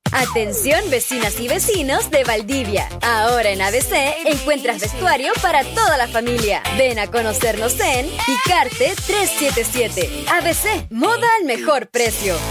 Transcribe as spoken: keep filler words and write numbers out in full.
Atención vecinas y vecinos de Valdivia. Ahora en A B C encuentras vestuario para toda la familia. Ven a conocernos en Picarte trescientos setenta y siete. A B C, moda al mejor precio.